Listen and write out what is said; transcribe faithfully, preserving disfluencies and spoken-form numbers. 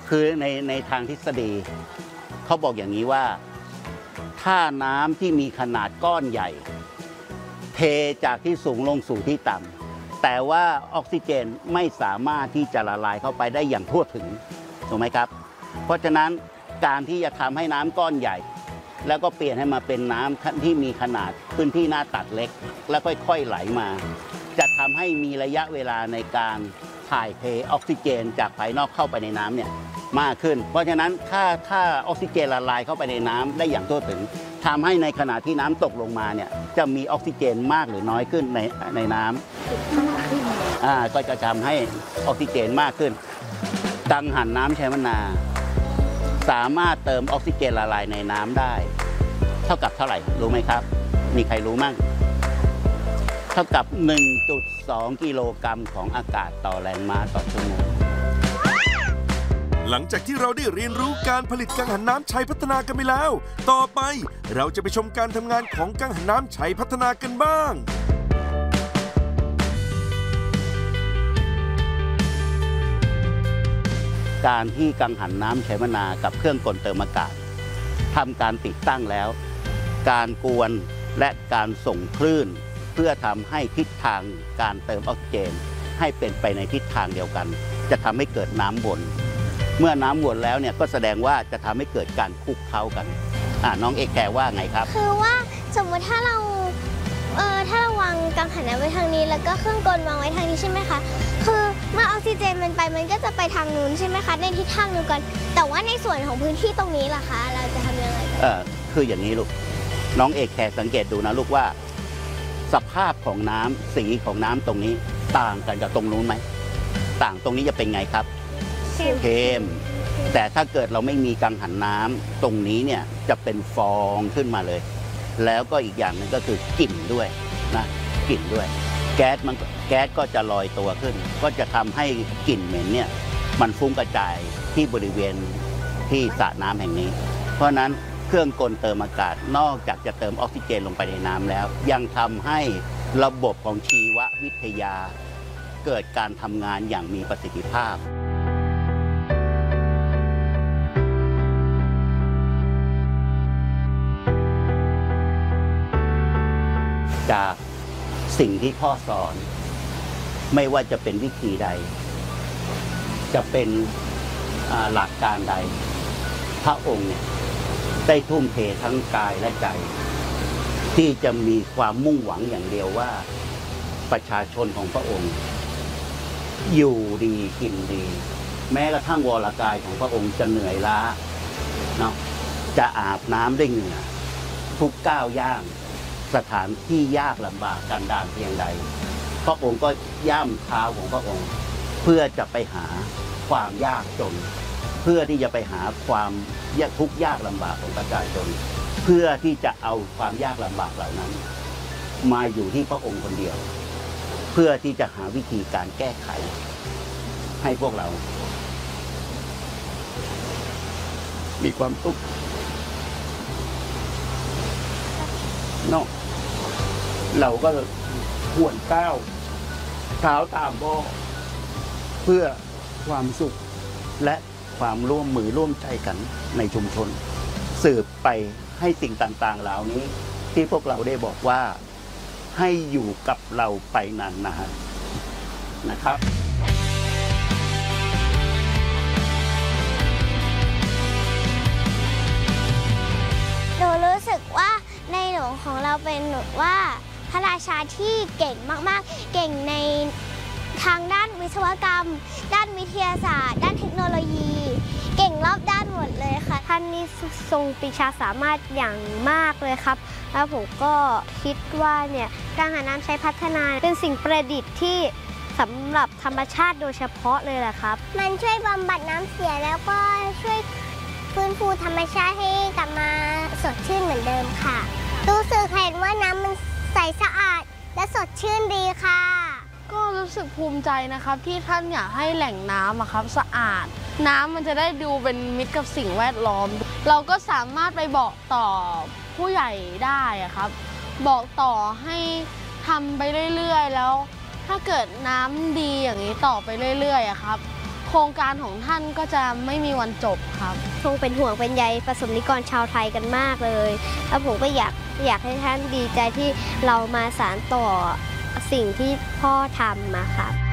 คือในในทางทฤษฎีเขาบอกอย่างนี้ว่าถ้าน้ำที่มีขนาดก้อนใหญ่เทจากที่สูงลงสู่ที่ต่ำแต่ว่าออกซิเจนไม่สามารถที่จะละลายเข้าไปได้อย่างทั่วถึงถูกไหมครับเพราะฉะนั้นการที่จะทำให้น้ำก้อนใหญ่แล้วก็เปลี่ยนให้มาเป็นน้ำที่มีขนาดพื้นที่หน้าตักเล็กแล้วค่อยๆไหลมาจะทำให้มีระยะเวลาในการถ่ายเทออกซิเจนจากภายนอกเข้าไปในน้ำเนี่ยมากขึ้นเพราะฉะนั้นถ้าถ้าออกซิเจนละลายเข้าไปในน้ำได้อย่างทั่วถึงทำให้ในขณะที่น้ำตกลงมาเนี่ยจะมีออกซิเจนมากหรือน้อยขึ้นในในน้ำอ่าก็จะทำให้ออกซิเจนมากขึ้นกังหันน้ำชัยมนาสามารถเติมออกซิเจนละลายในน้ำได้เท่ากับเท่าไหร่รู้ไหมครับมีใครรู้มั่งเท่ากับ หนึ่งจุดสอง กิโลกรัมของอากาศต่อแรงม้าต่อชั่วโมงหลังจากที่เราได้เรียนรู้การผลิตกังหันน้ำชัยพัฒนากันไปแล้วต่อไปเราจะไปชมการทำงานของกังหันน้ำชัยพัฒนากันบ้างการที่กังหันน้ำชัยมนากับเครื่องกลเติมอากาศทำการติดตั้งแล้วการกวนและการส่งคลื่นเพื่อทำให้ทิศทางการเติมออกซิเจนให้เป็นไปในทิศทางเดียวกันจะทำให้เกิดน้ำวนเมื่อน้ำวนแล้วเนี่ยก็แสดงว่าจะทำให้เกิดการคลุกเคล้ากันอ่าน้องเอกแกว่าไงครับคือว่าสมมติถ้าเราเออถ้าเราวางกังหันน้ำไว้ทางนี้แล้วก็เครื่องกลวางไว้ทางนี้ใช่ไหมคะคือเมื่อออกซิเจนมันไปมันก็จะไปทางนู้นใช่ไหมคะในทิศทางเดียวกันแต่ว่าในส่วนของพื้นที่ตรงนี้ล่ะคะเราจะทำยังไงเออคืออย่างนี้ลูกน้องเอกแขกสังเกตดูนะลูกว่าสภาพของน้ำสีของน้ำตรงนี้ต่างกันกับตรงนู้นไหมต่างตรงนี้จะเป็นไงครับเข้มแต่ถ้าเกิดเราไม่มีกังหันน้ำตรงนี้เนี่ยจะเป็นฟองขึ้นมาเลยแล้วก็อีกอย่างหนึ่งก็คือกลิ่นด้วยนะกลิ่นด้วยแก๊สมันแก๊สก็จะลอยตัวขึ้นก็จะทำให้กลิ่นเหม็นเนี่ยมันฟุ้งกระจายที่บริเวณที่สระน้ำแห่งนี้เพราะนั้นเครื่องกลเติมอากาศนอกจากจะเติมออกซิเจนลงไปในน้ำแล้วยังทำให้ระบบของชีววิทยาเกิดการทำงานอย่างมีประสิทธิภาพจากสิ่งที่พ่อสอนไม่ว่าจะเป็นวิธีใดจะเป็นหลักการใดพระองค์เนี่ยได้ทุ่มเททั้งกายและใจที่จะมีความมุ่งหวังอย่างเดียวว่าประชาชนของพระองค์อยู่ดีกินดีแม้กระทั่งวรกายของพระองค์จะเหนื่อยล้าเนาะจะอาบน้ำด้วยเหงื่อทุกก้าวย่างสถานที่ยากลำบากกันดารเพียงใดพระองค์ก็ย่ำเท้าของพระองค์เพื่อจะไปหาความยากจนเพื่อที่จะไปหาความทุกข์ยากลำบากของประชาชนเพื่อที่จะเอาความยากลำบากเหล่านั้นมาอยู่ที่พระองค์คนเดียวเพื่อที่จะหาวิธีการแก้ไขให้พวกเรามีความสุขเนาะเราก็ควรก้าวเท้าตามพ่อเพื่อความสุขและความร่วมมือร่วมใจกันในชุมชนสืบไปให้สิ่งต่างๆเหล่านี้ที่พวกเราได้บอกว่าให้อยู่กับเราไปนานๆนะครับหนูรู้สึกว่าในหลวงของเราเป็นหนูว่าพระราชาที่เก่งมากๆเก่งในทางด้านวิศวกรรมด้านวิทยาศาสตร์ด้านเทคโนโลยีเก่งรอบด้านหมดเลยค่ะท่านนี่ทรงปรีชาสามารถอย่างมากเลยครับแล้วผมก็คิดว่าเนี่ยกังหันน้ำชัยพัฒนาเป็นสิ่งประดิษฐ์ที่สำหรับธรรมชาติโดยเฉพาะเลยแหละครับมันช่วยบำบัดน้ำเสียแล้วก็ช่วยฟื้นฟูธรรมชาติให้กลับมาสดชื่นเหมือนเดิมค่ะรู้สึกเห็นว่าน้ำมันใสสะอาดและสดชื่นดีค่ะก็รู้สึกภูมิใจนะครับที่ท่านอยากให้แหล่งน้ำอะครับสะอาดน้ำมันจะได้ดูเป็นมิตรกับสิ่งแวดล้อมเราก็สามารถไปบอกต่อผู้ใหญ่ได้อะครับบอกต่อให้ทำไปเรื่อยๆแล้วถ้าเกิดน้ำดีอย่างนี้ต่อไปเรื่อยๆอะครับโครงการของท่านก็จะไม่มีวันจบครับคงเป็นห่วงเป็นใยประสบนิกรชาวไทยกันมากเลยแล้วผมก็อยากอยากให้ท่านดีใจที่เรามาสานต่อสิ่งที่พ่อทำมาครับ